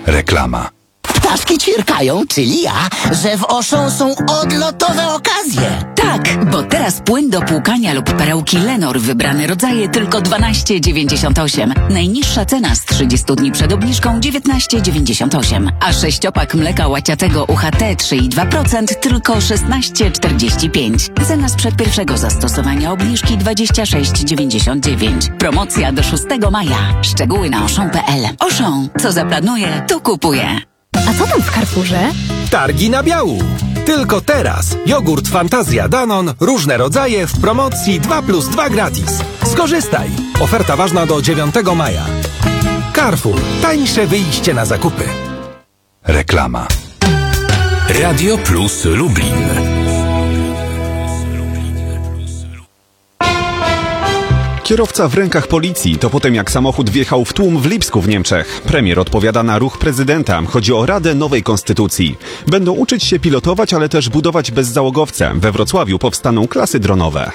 Reklama. Ptaszki ćwierkają, czyli ja, że w Auchan są odlotowe okazje. Tak, bo teraz płyn do płukania lub perełki Lenor wybrane rodzaje tylko 12,98. Najniższa cena z 30 dni przed obniżką 19,98. A 6-pak mleka łaciatego UHT 3,2% tylko 16,45. Cena sprzed pierwszego zastosowania obniżki 26,99. Promocja do 6 maja. Szczegóły na auchan.pl. Auchan, co zaplanuje, to kupuje. A co tam w Carrefourze? Targi na biału. Tylko teraz. Jogurt Fantazja Danon, różne rodzaje w promocji 2+2 gratis. Skorzystaj. Oferta ważna do 9 maja. Carrefour. Tańsze wyjście na zakupy. Reklama. Radio Plus Lublin. Kierowca w rękach policji to potem jak samochód wjechał w tłum w Lipsku w Niemczech. Premier odpowiada na ruch prezydenta. Chodzi o Radę Nowej Konstytucji. Będą uczyć się pilotować, ale też budować bezzałogowce. We Wrocławiu powstaną klasy dronowe.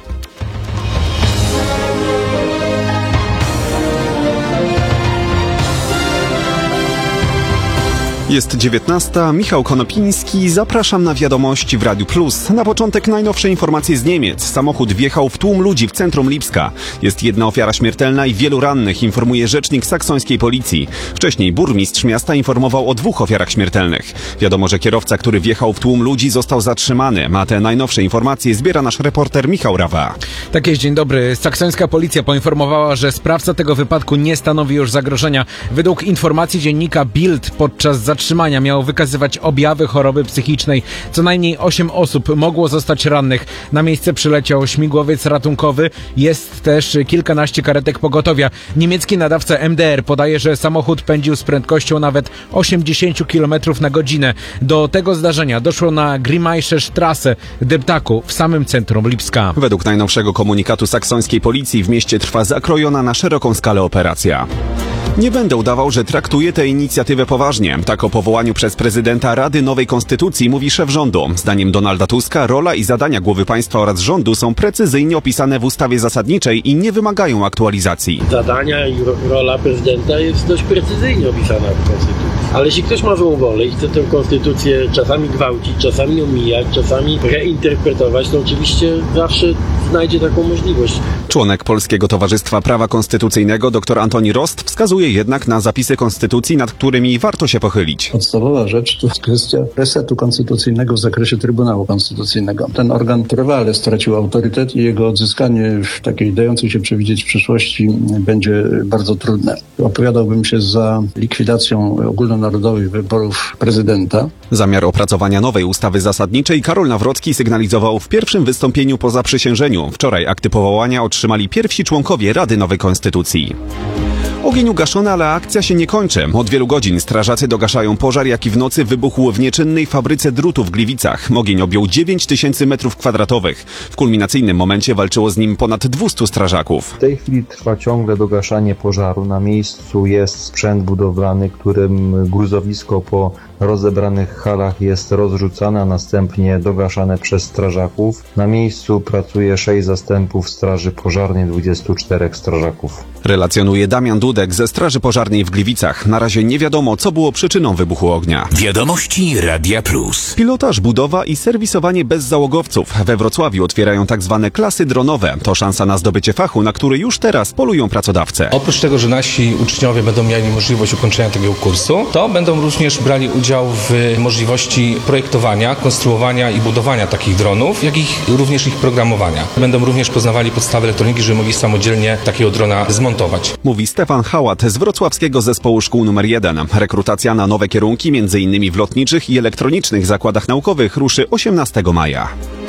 Jest 19. Michał Konopiński. Zapraszam na wiadomości w Radiu Plus. Na początek najnowsze informacje z Niemiec. Samochód wjechał w tłum ludzi w centrum Lipska. Jest jedna ofiara śmiertelna i wielu rannych, informuje rzecznik saksońskiej policji. Wcześniej burmistrz miasta informował o 2 ofiarach śmiertelnych. Wiadomo, że kierowca, który wjechał w tłum ludzi, został zatrzymany. A te najnowsze informacje zbiera nasz reporter Michał Rawa. Tak jest, dzień dobry. Saksońska policja poinformowała, że sprawca tego wypadku nie stanowi już zagrożenia. Według informacji dziennika Bild podczas zatrzymania miało wykazywać objawy choroby psychicznej. Co najmniej 8 osób mogło zostać rannych. Na miejsce przyleciał śmigłowiec ratunkowy. Jest też kilkanaście karetek pogotowia. Niemiecki nadawca MDR podaje, że samochód pędził z prędkością nawet 80 km na godzinę. Do tego zdarzenia doszło na Grimmaische Straße w Deptaku, w samym centrum Lipska. Według najnowszego komunikatu saksońskiej policji w mieście trwa zakrojona na szeroką skalę operacja. Nie będę udawał, że traktuję tę inicjatywę poważnie. Tak o powołaniu przez prezydenta Rady Nowej Konstytucji mówi szef rządu. Zdaniem Donalda Tuska rola i zadania głowy państwa oraz rządu są precyzyjnie opisane w ustawie zasadniczej i nie wymagają aktualizacji. Zadania i rola prezydenta jest dość precyzyjnie opisana w Konstytucji. Ale jeśli ktoś ma złą wolę i chce tę Konstytucję czasami gwałcić, czasami omijać, czasami reinterpretować, to oczywiście zawsze znajdzie taką możliwość. Członek Polskiego Towarzystwa Prawa Konstytucyjnego dr Antoni Rost wskazuje jednak na zapisy konstytucji, nad którymi warto się pochylić. Podstawowa rzecz to jest kwestia resetu konstytucyjnego w zakresie Trybunału Konstytucyjnego. Ten organ trwale stracił autorytet i jego odzyskanie w takiej dającej się przewidzieć przyszłości będzie bardzo trudne. Opowiadałbym się za likwidacją ogólnonarodowych wyborów prezydenta. Zamiar opracowania nowej ustawy zasadniczej Karol Nawrocki sygnalizował w pierwszym wystąpieniu po zaprzysiężeniu. Wczoraj akty powołania otrzymali pierwsi członkowie Rady Nowej Konstytucji. Ogień ugaszony, ale akcja się nie kończy. Od wielu godzin strażacy dogaszają pożar, jaki w nocy wybuchł w nieczynnej fabryce drutu w Gliwicach. Ogień objął 9000 m2. W kulminacyjnym momencie walczyło z nim ponad 200 strażaków. W tej chwili trwa ciągle dogaszanie pożaru. Na miejscu jest sprzęt budowlany, którym gruzowisko po rozebranych halach jest rozrzucane, a następnie dogaszane przez strażaków. Na miejscu pracuje 6 zastępów straży pożarnej, 24 strażaków. Relacjonuje Damian Dudek ze Straży Pożarnej w Gliwicach. Na razie nie wiadomo, co było przyczyną wybuchu ognia. Wiadomości Radia Plus. Pilotaż, budowa i serwisowanie bezzałogowców. We Wrocławiu otwierają tak zwane klasy dronowe. To szansa na zdobycie fachu, na który już teraz polują pracodawcy. Oprócz tego, że nasi uczniowie będą mieli możliwość ukończenia tego kursu, to będą również brali udział w możliwości projektowania, konstruowania i budowania takich dronów, jak i również ich programowania. Będą również poznawali podstawy elektroniki, żeby mogli samodzielnie takiego drona zmontować. Mówi Stefan Hałat z Wrocławskiego Zespołu Szkół nr 1. Rekrutacja na nowe kierunki, m.in. w lotniczych i elektronicznych zakładach naukowych, ruszy 18 maja.